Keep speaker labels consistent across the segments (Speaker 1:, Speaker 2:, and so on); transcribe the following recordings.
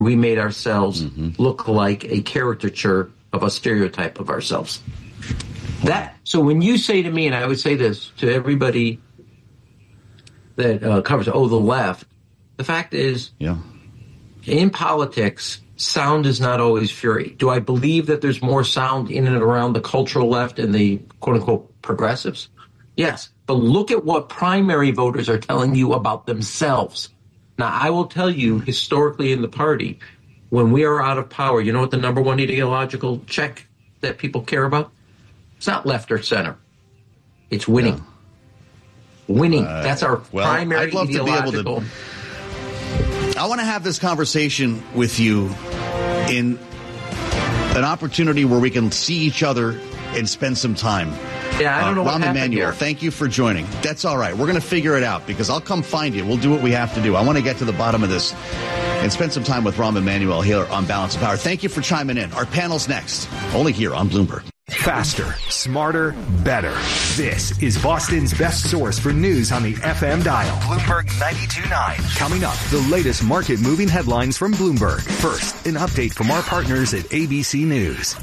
Speaker 1: we made ourselves look like a caricature of a stereotype of ourselves. So when you say to me, and I would say this to everybody that covers, the left, the fact is, in politics, sound is not always fury. Do I believe that there's more sound in and around the cultural left and the quote-unquote progressives? Yes. But look at what primary voters are telling you about themselves. Now, I will tell you, historically in the party, when we are out of power, you know what the number one ideological check that people care about? It's not left or center. It's winning. Yeah. Winning. That's our primary
Speaker 2: I'd love
Speaker 1: ideological...
Speaker 2: to be able to... I want to have this conversation with you in an opportunity wwhere we can see each other and spend some time.
Speaker 1: Yeah, I don't know what
Speaker 2: Rahm
Speaker 1: happened
Speaker 2: Emanuel,
Speaker 1: here.
Speaker 2: thank you for joining. That's all right. We're going to figure it out because I'll come find you. We'll do what we have to do. I want to get to the bottom of this and spend some time with Rahm Emanuel here on Balance of Power. Thank you for chiming in. Our panel's next, only here on Bloomberg.
Speaker 3: Faster, smarter, better. This is Boston's best source for news on the FM dial. Bloomberg 92.9. Coming up, the latest market-moving headlines from Bloomberg. First, an update from our partners at ABC News.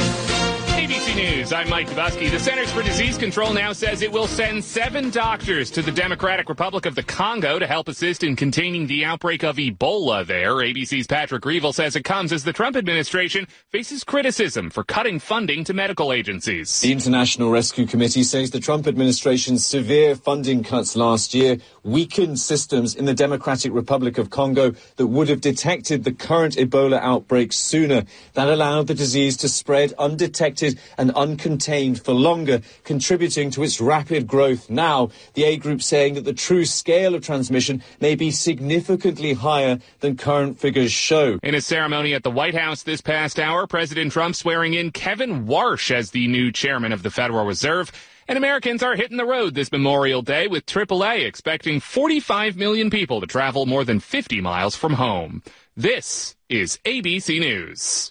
Speaker 4: ABC News, I'm Mike Dubusky. The Centers for Disease Control now says it will send 7 doctors to the Democratic Republic of the Congo to help assist in containing the outbreak of Ebola there. ABC's Patrick Reevell says it comes as the Trump administration faces criticism for cutting funding to medical agencies.
Speaker 5: The International Rescue Committee says the Trump administration's severe funding cuts last year weakened systems in the Democratic Republic of Congo that would have detected the current Ebola outbreak sooner. That allowed the disease to spread undetected and uncontained for longer, contributing to its rapid growth. Now, the aid group saying that the true scale of transmission may be significantly higher than current figures show.
Speaker 4: In a ceremony at the White House this past hour, President Trump swearing in Kevin Warsh as the new chairman of the Federal Reserve. And Americans are hitting the road this Memorial Day with AAA expecting 45 million people to travel more than 50 miles from home. This is ABC News.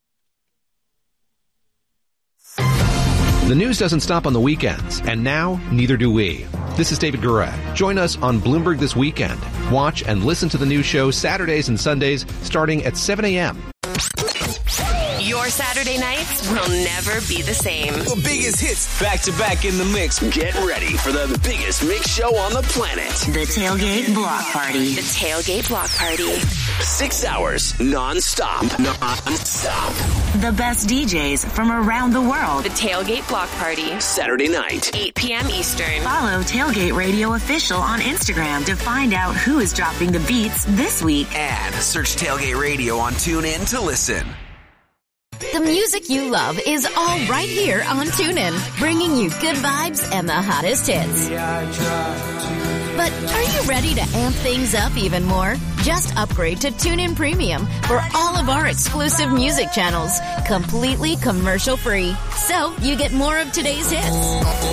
Speaker 6: The news doesn't stop on the weekends, and now neither do we. This is David Guret. Join us on Bloomberg This Weekend. Watch and listen to the news show Saturdays and Sundays starting at 7 a.m.
Speaker 7: Your Saturday nights will never be the same.
Speaker 8: The biggest hits back-to-back in the mix. Get ready for the biggest mix show on the planet.
Speaker 7: The Tailgate Block Party. The Tailgate Block Party.
Speaker 8: 6 hours non-stop. Non-stop.
Speaker 7: The best DJs from around the world. The Tailgate Block Party.
Speaker 8: Saturday night.
Speaker 7: 8 p.m. Eastern. Follow Tailgate Radio Official on Instagram to find out who is dropping the beats this week.
Speaker 8: And search Tailgate Radio on TuneIn to listen.
Speaker 9: The music you love is all right here on TuneIn, bringing you good vibes and the hottest hits. But are you ready to amp things up even more? Just upgrade to TuneIn Premium for all of our exclusive music channels, completely commercial-free. So you get more of today's hits.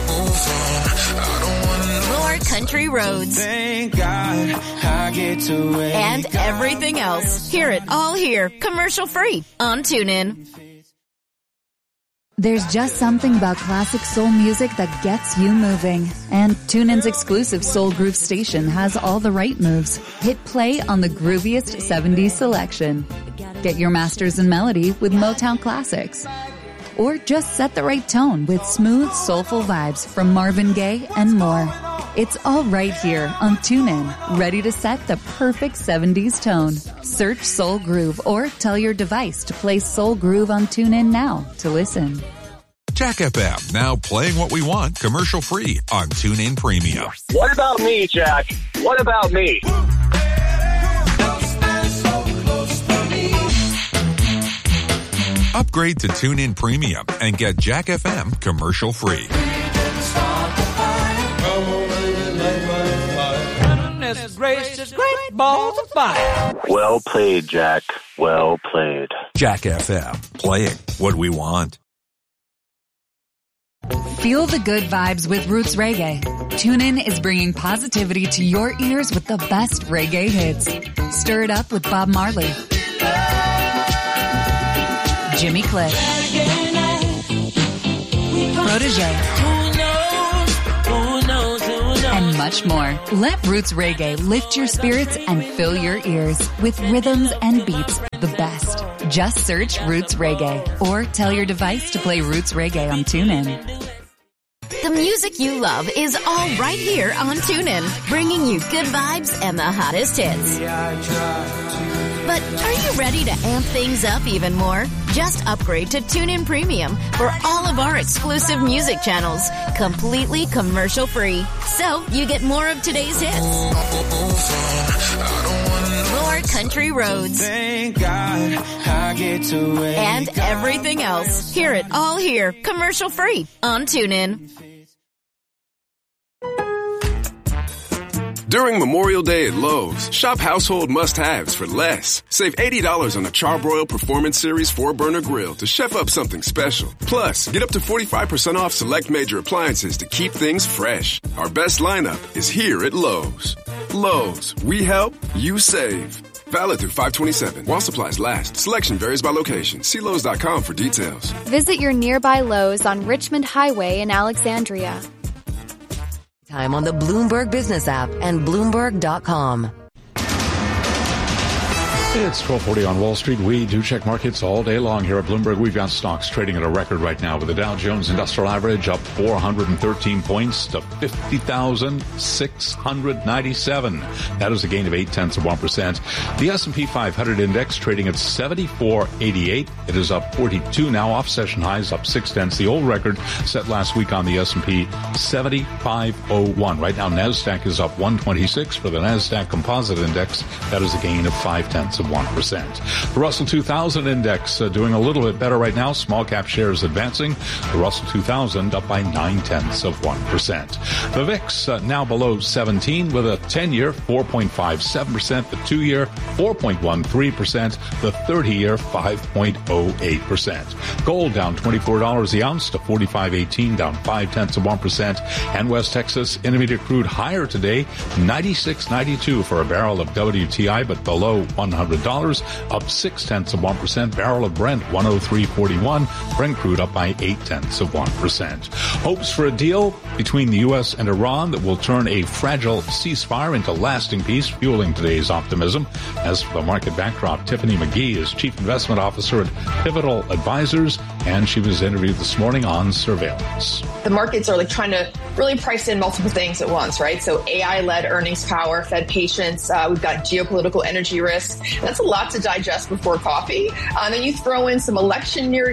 Speaker 9: More country roads. Thank God I get to wake and everything else. Hear it all here, commercial-free on TuneIn.
Speaker 10: There's just something about classic soul music that gets you moving. And TuneIn's exclusive Soul Groove station has all the right moves. Hit play on the grooviest 70s selection. Get your masters in melody with Motown classics. Or just set the right tone with smooth, soulful vibes from Marvin Gaye and more. It's all right here on TuneIn, ready to set the perfect 70s tone. Search Soul Groove or tell your device to play Soul Groove on TuneIn now to listen.
Speaker 11: Jack FM, now playing what we want commercial-free on TuneIn Premium.
Speaker 12: What about me, Jack? What about me?
Speaker 11: Upgrade to TuneIn Premium and get Jack FM commercial-free.
Speaker 13: Gracious, great balls of fire.
Speaker 12: Well played, Jack. Well played.
Speaker 11: Jack FM, playing what we want.
Speaker 10: Feel the good vibes with Roots Reggae. TuneIn is bringing positivity to your ears with the best reggae hits. Stir it up with Bob Marley, Jimmy Cliff, Protégé, and much more. Let Roots Reggae lift your spirits and fill your ears with rhythms and beats the best. Just search Roots Reggae or tell your device to play Roots Reggae on TuneIn.
Speaker 9: The music you love is all right here on TuneIn, bringing you good vibes and the hottest hits. But are you ready to amp things up even more? Just upgrade to TuneIn Premium for all of our exclusive music channels, completely commercial free. So you get more of today's hits, more country roads, and everything else. Hear it all here, commercial free on TuneIn.
Speaker 14: During Memorial Day at Lowe's, shop household must-haves for less. Save $80 on a Charbroil Performance Series 4-burner grill to chef up something special. Plus, get up to 45% off select major appliances to keep things fresh. Our best lineup is here at Lowe's. Lowe's, we help, you save. Valid through 5/27. While supplies last. Selection varies by location. See Lowe's.com for details.
Speaker 15: Visit your nearby Lowe's on Richmond Highway in Alexandria.
Speaker 16: Time on the Bloomberg Business app and Bloomberg.com.
Speaker 17: It's 12:40 on Wall Street. We do check markets all day long here at Bloomberg. We've got stocks trading at a record right now with the Dow Jones Industrial Average up 413 points to 50,697. That is a gain of 0.8%. The S&P 500 index trading at 7488. It is up 42 now, off session highs up 0.6. The old record set last week on the S&P 7501. Right now NASDAQ is up 126 for the NASDAQ Composite Index. That is a gain of 0.5%. The Russell 2000 Index doing a little bit better right now. Small cap shares advancing. The Russell 2000 up by 0.9%. The VIX now below 17 with a 10-year 4.57%, the 2-year 4.13%, the 30-year 5.08%. Gold down $24 the ounce to $45.18, down 0.5%. And West Texas Intermediate crude higher today, $96.92 for a barrel of WTI, but below $100, up 0.6%. Barrel of Brent, $103.41. Brent crude up by 0.8%. Hopes for a deal between the U.S. and Iran that will turn a fragile ceasefire into lasting peace, fueling today's optimism. As for the market backdrop, Tiffany McGee is Chief Investment Officer at Pivotal Advisors, and she was interviewed this morning on surveillance.
Speaker 18: The markets are trying to really price in multiple things at once, right? So AI-led earnings power, Fed patience, we've got geopolitical energy risks. That's a lot to digest before coffee. Then you throw in some election year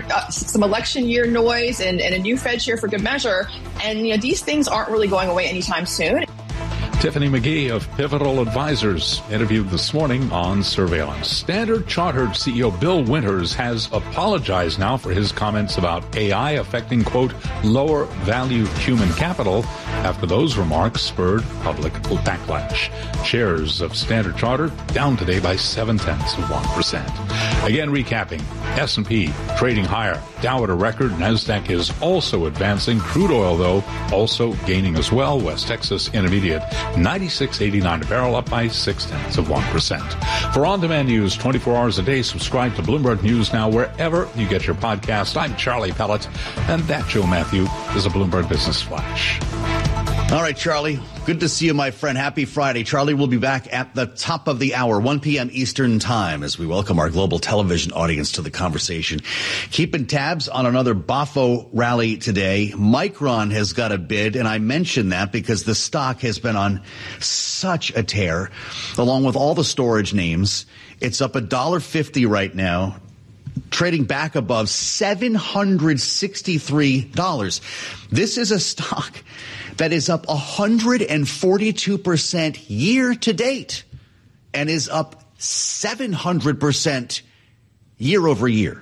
Speaker 18: noise and a new Fed chair for good measure. And, these things aren't really going away anytime soon.
Speaker 17: Tiffany McGee of Pivotal Advisors interviewed this morning on surveillance. Standard Chartered CEO Bill Winters has apologized now for his comments about AI affecting, quote, lower value human capital after those remarks spurred public backlash. Shares of Standard Chartered down today by 0.7%. Again, recapping, S&P trading higher, Dow at a record, NASDAQ is also advancing. Crude oil, though, also gaining as well. West Texas Intermediate, $96.89 a barrel, up by 0.6%. For on-demand news 24 hours a day, subscribe to Bloomberg News Now wherever you get your podcast. I'm Charlie Pellet, and that, Joe Matthew, is a Bloomberg Business Flash.
Speaker 2: All right, Charlie. Good to see you, my friend. Happy Friday. Charlie will be back at the top of the hour, 1 p.m. Eastern Time, as we welcome our global television audience to the conversation. Keeping tabs on another BAFO rally today. Micron has got a bid, and I mention that because the stock has been on such a tear, along with all the storage names. It's up $1.50 right now, trading back above $763. This is a stock that is up 142% year to date and is up 700% year over year.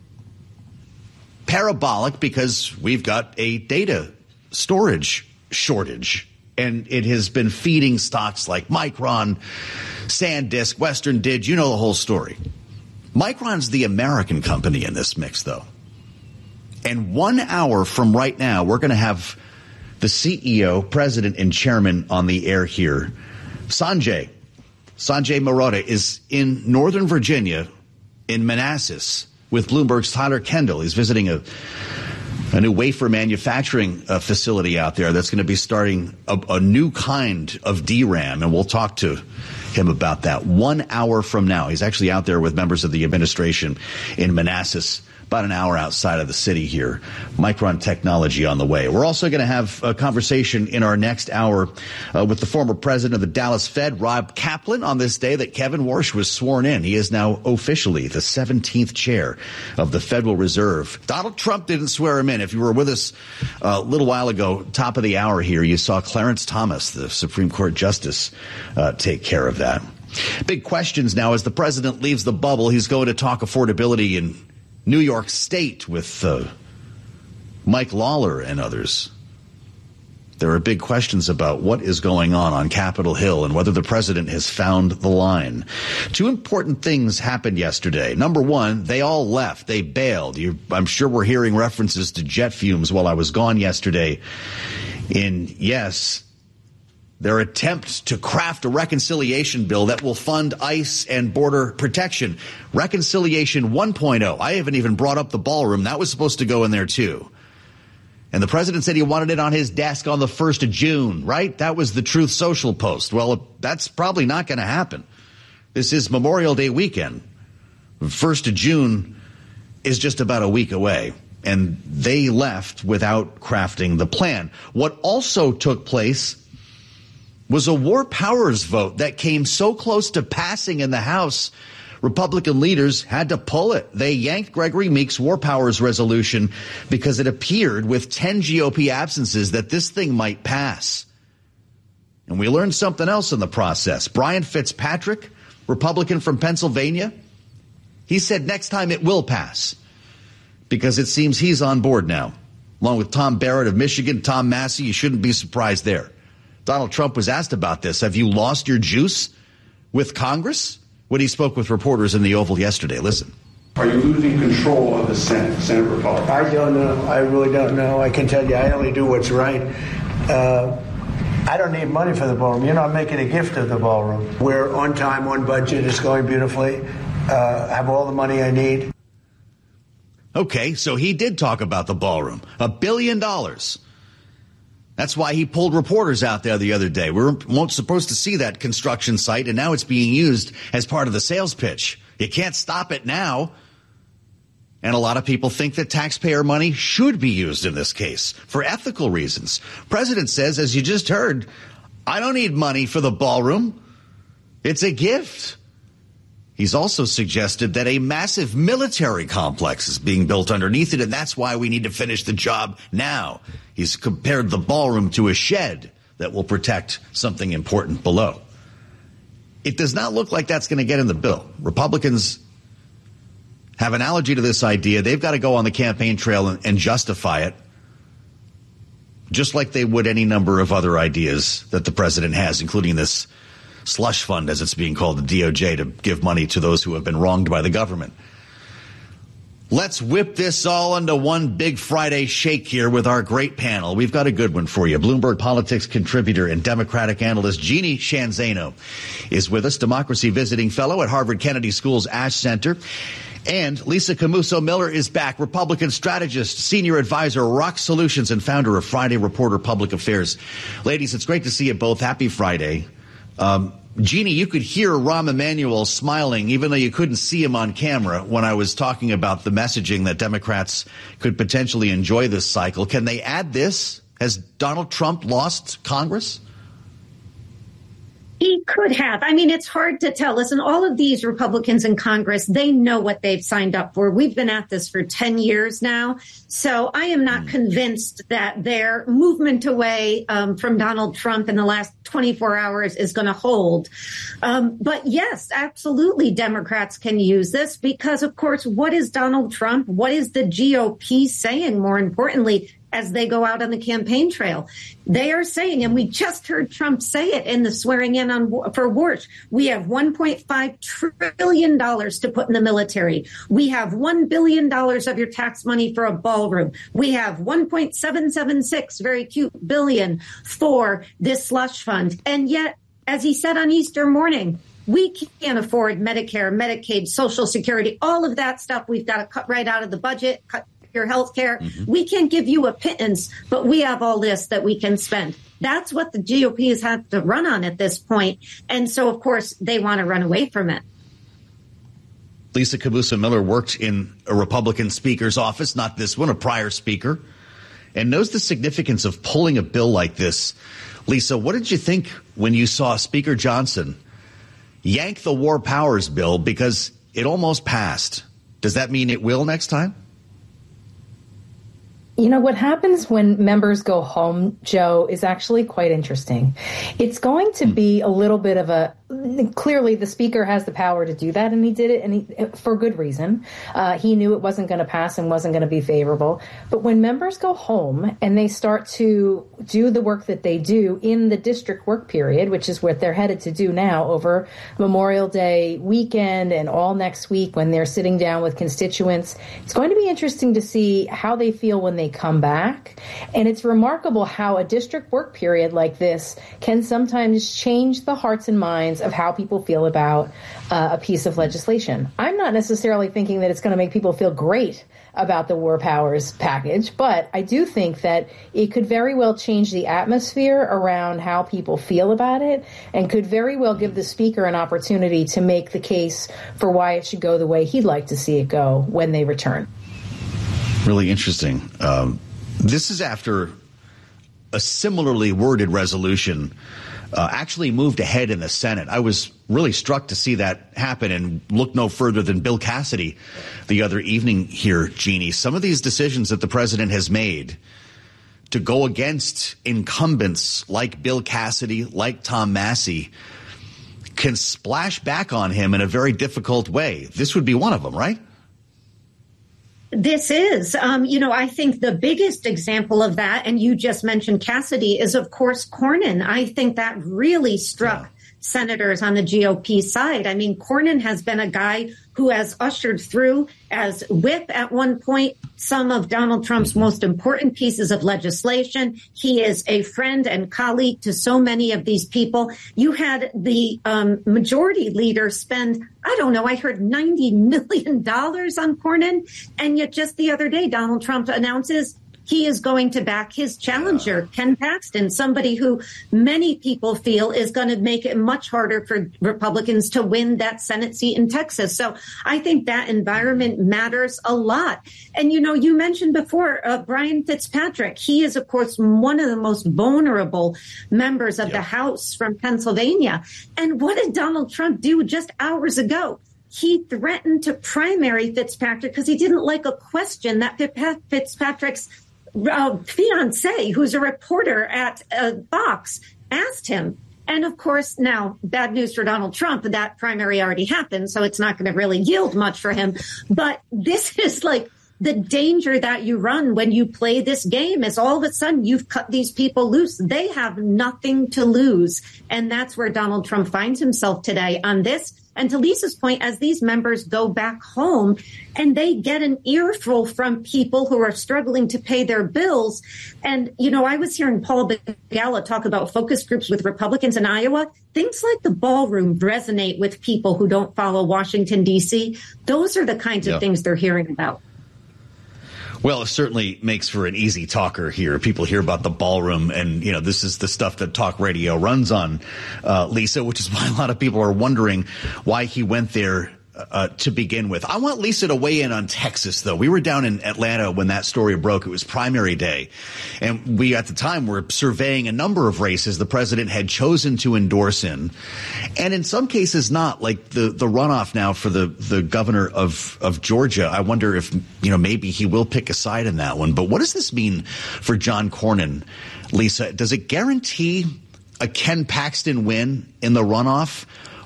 Speaker 2: Parabolic because we've got a data storage shortage, and it has been feeding stocks like Micron, SanDisk, Western Dig. You know the whole story. Micron's the American company in this mix, though. And 1 hour from right now, we're going to have the CEO, president, and chairman on the air here. Sanjay Mehrotra is in Northern Virginia, in Manassas, with Bloomberg's Tyler Kendall. He's visiting a a new wafer manufacturing facility out there that's going to be starting a new kind of DRAM, and we'll talk to him about that 1 hour from now. He's actually out there with members of the administration in Manassas, about an hour outside of the city here. Micron Technology on the way. We're also going to have a conversation in our next hour with the former president of the Dallas Fed, Rob Kaplan, on this day that Kevin Warsh was sworn in. He is now officially the 17th chair of the Federal Reserve. Donald Trump didn't swear him in. If you were with us a little while ago, top of the hour here, you saw Clarence Thomas, the Supreme Court Justice, take care of that. Big questions now as the president leaves the bubble. He's going to talk affordability in New York State with Mike Lawler and others. There are big questions about what is going on Capitol Hill and whether the president has found the line. Two important things happened yesterday. Number one, they all left. They bailed. I'm sure we're hearing references to jet fumes while I was gone yesterday. Yes, their attempt to craft a reconciliation bill that will fund ICE and border protection. Reconciliation 1.0. I haven't even brought up the ballroom. That was supposed to go in there, too. And the president said he wanted it on his desk on the 1st of June, right? That was the Truth Social post. Well, that's probably not going to happen. This is Memorial Day weekend. 1st of June is just about a week away. And they left without crafting the plan. What also took place was a war powers vote that came so close to passing in the House, Republican leaders had to pull it. They yanked Gregory Meek's war powers resolution because it appeared with 10 GOP absences that this thing might pass. And we learned something else in the process. Brian Fitzpatrick, Republican from Pennsylvania, he said next time it will pass because it seems he's on board now. Along with Tom Barrett of Michigan, Tom Massey, you shouldn't be surprised there. Donald Trump was asked about this. Have you lost your juice with Congress? When he spoke with reporters in the Oval yesterday. Listen.
Speaker 19: Are you losing control of the Senate Republican?
Speaker 20: I don't know. I really don't know. I can tell you I only do what's right. I don't need money for the ballroom. I'm making a gift of the ballroom. We're on time, on budget. It's going beautifully. I have all the money I need.
Speaker 2: Okay, so he did talk about the ballroom. $1 billion. That's why he pulled reporters out there the other day. We weren't supposed to see that construction site, and now it's being used as part of the sales pitch. You can't stop it now. And a lot of people think that taxpayer money should be used in this case for ethical reasons. President says, as you just heard, I don't need money for the ballroom. It's a gift. He's also suggested that a massive military complex is being built underneath it, and that's why we need to finish the job now. He's compared the ballroom to a shed that will protect something important below. It does not look like that's going to get in the bill. Republicans have an allergy to this idea. They've got to go on the campaign trail and justify it, just like they would any number of other ideas that the president has, including this slush fund, as it's being called, the DOJ, to give money to those who have been wronged by the government. Let's whip this all into one big Friday shake here with our great panel. We've got a good one for you. Bloomberg Politics contributor and Democratic analyst Jeannie Sheehan Zaino is with us, Democracy Visiting Fellow at Harvard Kennedy School's Ash Center. And Lisa Camuso Miller is back, Republican strategist, senior advisor, Rock Solutions, and founder of Friday Reporter Public Affairs. Ladies, it's great to see you both. Happy Friday. Jeannie, you could hear Rahm Emanuel smiling, even though you couldn't see him on camera, when I was talking about the messaging that Democrats could potentially enjoy this cycle. Can they add this? Has Donald Trump lost Congress?
Speaker 21: He could have. I mean, it's hard to tell. Listen, all of these Republicans in Congress, they know what they've signed up for. We've been at this for 10 years now. So I am not convinced that their movement away from Donald Trump in the last 24 hours is going to hold. But yes, absolutely, Democrats can use this because, of course, what is Donald Trump? What is the GOP saying, more importantly, as they go out on the campaign trail? They are saying, and we just heard Trump say it in the swearing in for Warsh, we have $1.5 trillion to put in the military. We have $1 billion of your tax money for a ballroom. We have 1.776, very cute, billion for this slush fund. And yet, as he said on Easter morning, we can't afford Medicare, Medicaid, Social Security, all of that stuff. We've got to cut right out of the budget, cut your health care. Mm-hmm. We can't give you a pittance, but we have all this that we can spend. That's what the GOP has had to run on at this point. And so, of course, they want to run away from it.
Speaker 2: Lisa Cabusa Miller worked in a Republican speaker's office, not this one, a prior speaker, and knows the significance of pulling a bill like this. Lisa, what did you think when you saw Speaker Johnson yank the War Powers bill because it almost passed? Does that mean it will next time?
Speaker 1: You know, what happens when members go home, Joe, is actually quite interesting. It's going to be a little bit of a, clearly the speaker has the power to do that, and he did it, and for good reason. He knew it wasn't going to pass and wasn't going to be favorable. But when members go home and they start to do the work that they do in the district work period, which is what they're headed to do now over Memorial Day weekend and all next week when they're sitting down with constituents, it's going to be interesting to see how they feel when they come back. And it's remarkable how a district work period like this can sometimes change the hearts and minds of how people feel about a piece of legislation. I'm not necessarily thinking that it's going to make people feel great about the War Powers package, but I do think that it could very well change the atmosphere around how people feel about it, and could very well give the speaker an opportunity to make the case for why it should go the way he'd like to see it go when they return.
Speaker 2: Really interesting. This is after a similarly worded resolution actually moved ahead in the Senate. I was really struck to see that happen, and look no further than Bill Cassidy the other evening here, Jeannie. Some of these decisions that the president has made to go against incumbents like Bill Cassidy, like Tom Massey, can splash back on him in a very difficult way. This would be one of them, right?
Speaker 21: This is, I think the biggest example of that, and you just mentioned Cassidy, is, of course, Cornyn. I think that really struck senators on the GOP side. I mean, Cornyn has been a guy who has ushered through as whip at one point some of Donald Trump's most important pieces of legislation. He is a friend and colleague to so many of these people. You had the majority leader spend, I heard $90 million on Cornyn. And yet just the other day, Donald Trump announces he is going to back his challenger, Ken Paxton, somebody who many people feel is going to make it much harder for Republicans to win that Senate seat in Texas. So I think that environment matters a lot. And, you mentioned before Brian Fitzpatrick. He is, of course, one of the most vulnerable members of the House from Pennsylvania. And what did Donald Trump do just hours ago? He threatened to primary Fitzpatrick because he didn't like a question that Fitzpatrick's fiance, who's a reporter at Fox, asked him. And of course, now, bad news for Donald Trump, that primary already happened, so it's not going to really yield much for him. But this is like the danger that you run when you play this game, is all of a sudden you've cut these people loose. They have nothing to lose. And that's where Donald Trump finds himself today on this. And to Lisa's point, as these members go back home and they get an earful from people who are struggling to pay their bills. And, I was hearing Paul Begala talk about focus groups with Republicans in Iowa. Things like the ballroom resonate with people who don't follow Washington, D.C. Those are the kinds of things they're hearing about.
Speaker 2: Well, it certainly makes for an easy talker here. People hear about the ballroom, and, this is the stuff that talk radio runs on, Lisa, which is why a lot of people are wondering why he went there to begin with. I want Lisa to weigh in on Texas, though. We were down in Atlanta when that story broke. It was primary day. And we, at the time, were surveying a number of races the president had chosen to endorse in. And in some cases not, like the runoff now for the governor of Georgia. I wonder if, maybe he will pick a side in that one. But what does this mean for John Cornyn, Lisa? Does it guarantee a Ken Paxton win in the runoff?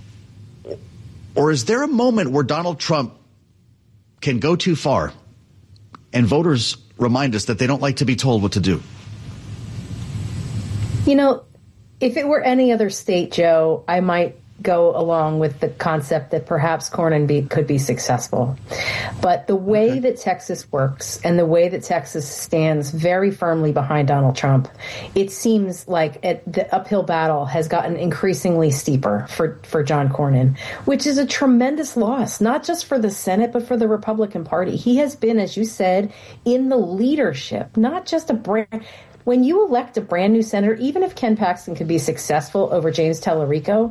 Speaker 2: Or is there a moment where Donald Trump can go too far and voters remind us that they don't like to be told what to do?
Speaker 1: If it were any other state, Joe, I might go along with the concept that perhaps Cornyn could be successful. But the way that Texas works and the way that Texas stands very firmly behind Donald Trump, it seems like the uphill battle has gotten increasingly steeper for John Cornyn, which is a tremendous loss, not just for the Senate, but for the Republican Party. He has been, as you said, in the leadership, not just a brand. When you elect a brand new senator, even if Ken Paxton could be successful over James Tallarico,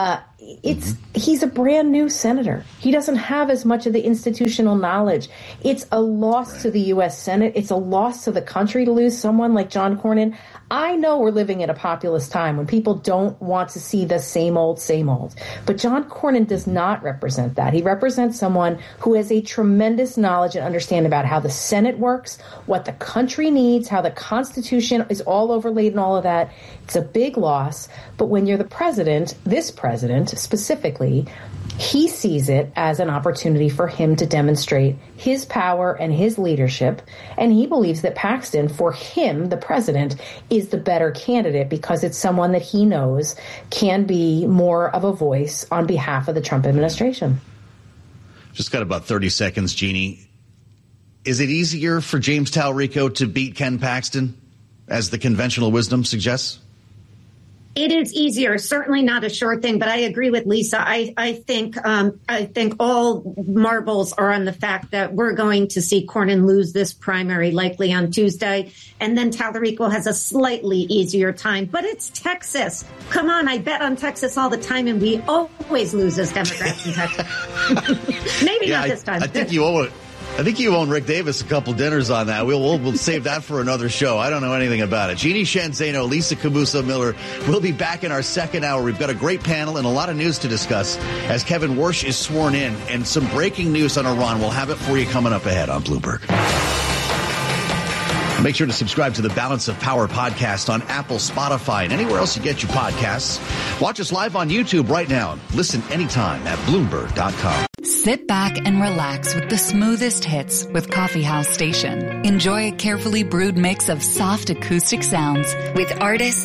Speaker 1: he's a brand new senator. He doesn't have as much of the institutional knowledge. It's a loss to the U.S. Senate. It's a loss to the country to lose someone like John Cornyn. I know we're living at a populist time when people don't want to see the same old. But John Cornyn does not represent that. He represents someone who has a tremendous knowledge and understanding about how the Senate works, what the country needs, how the Constitution is all overlaid and all of that. It's a big loss. But when you're the president, this president specifically, he sees it as an opportunity for him to demonstrate his power and his leadership. And he believes that Paxton, for him, the president, is the better candidate because it's someone that he knows can be more of a voice on behalf of the Trump administration.
Speaker 2: Just got about 30 seconds, Jeannie. Is it easier for James Tallarico to beat Ken Paxton, as the conventional wisdom suggests?
Speaker 21: It is easier, certainly not a sure thing, but I agree with Lisa. I think all marbles are on the fact that we're going to see Cornyn lose this primary likely on Tuesday, and then Tallarico has a slightly easier time. But it's Texas. Come on, I bet on Texas all the time, and we always lose as Democrats in Texas. Maybe not this time.
Speaker 2: I think you owe Rick Davis a couple dinners on that. We'll save that for another show. I don't know anything about it. Jeannie Sheehan Zaino, Lisa Camooso Miller. We'll be back in our second hour. We've got a great panel and a lot of news to discuss as Kevin Warsh is sworn in, and some breaking news on Iran. We'll have it for you coming up ahead on Bloomberg. Make sure to subscribe to the Balance of Power podcast on Apple, Spotify, and anywhere else you get your podcasts. Watch us live on YouTube right now. Listen anytime at Bloomberg.com.
Speaker 10: Sit back and relax with the smoothest hits with Coffee House Station. Enjoy a carefully brewed mix of soft acoustic sounds with artists